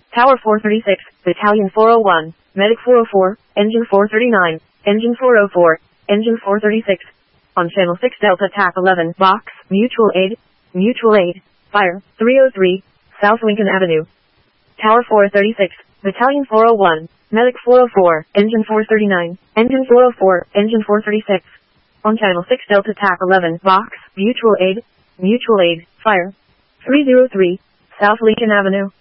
Tower 436, Battalion 401, Medic 404, Engine 439, Engine 404, Engine 436. On Channel 6 Delta TAC 11, Box, Mutual Aid, Fire, 303, South Lincoln Avenue. Tower 436, Battalion 401, Medic 404, Engine 439, Engine 404, Engine 436. On Channel 6 Delta TAC 11, Box, Mutual Aid, Fire, 303, South Lincoln Avenue.